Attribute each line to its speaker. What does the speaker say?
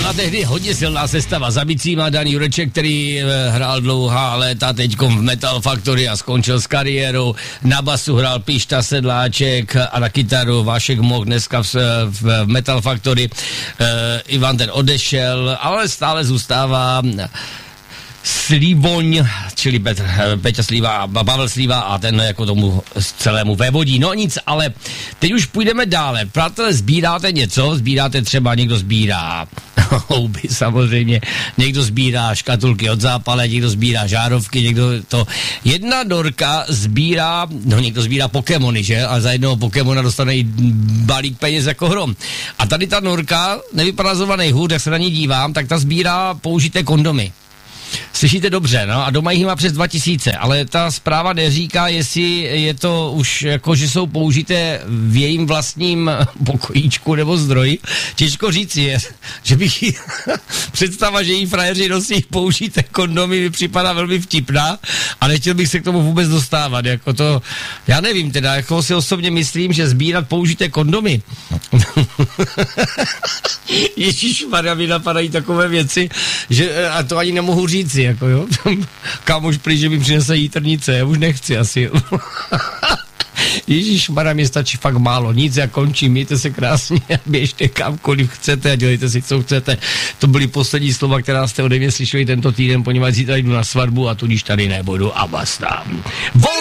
Speaker 1: byla tehdy hodně silná sestava. Za bicí má Dan Jureček, který hrál dlouhá léta teďkom v Metal Factory a skončil s kariérou. Na basu hrál Pišta Sedláček a na kytaru Vašek Moh, dneska v Metal Factory. Ivan ten odešel, ale stále zůstává Slivoň, čili Peťa Sliva a Pavel Sliva a ten jako tomu celému vévodí. No nic, ale teď už půjdeme dále. Přátelé, sbíráte něco? Sbíráte třeba, někdo sbírá houby samozřejmě, někdo sbírá škatulky od zápale, někdo sbírá žárovky, někdo to. Jedna Dorka sbírá, no někdo sbírá Pokémony, že? A za jednoho Pokémona dostane i balík peněz jako hrom. A tady ta Norka, nevyparazovaný hůd, jak se na ní dívám, tak ta sbírá použité kondomy. Slyšíte dobře, no, a doma jich má přes 2000, ale ta zpráva neříká, jestli je to už jako, že jsou použité v jejím vlastním pokojíčku nebo zdroji. Těžko říct je, že bych představa, že jí frajeři nosí použité kondomy, mi připadá velmi vtipná a nechtěl bych se k tomu vůbec dostávat, jako to, já nevím teda, jako si osobně myslím, že sbírat použité kondomy. Ježišmarja, mi napadají takové věci, že a to ani nemohu říct, jako jo. Kámoš prý, že mi přinese jítrnice, já už nechci asi. Ježišmarja, mi stačí fakt málo, nic, já končím, mějte se krásně, běžte kamkoliv chcete a dělejte si, co chcete. To byly poslední slova, která jste ode mě slyšeli tento týden, poněvadž zítra jdu na svatbu a tudíž tady nebudu a basta.